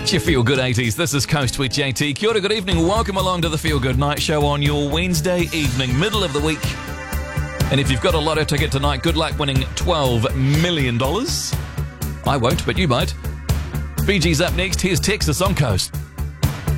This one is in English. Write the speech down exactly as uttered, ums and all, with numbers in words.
It's your Feel Good eighties. This is Coast with J T. Kia ora, good evening. Welcome along to the Feel Good Night Show on your Wednesday evening, middle of the week. And if you've got a lotto ticket tonight, good luck winning twelve million dollars. I won't, but you might. Fiji's up next. Here's Texas on Coast.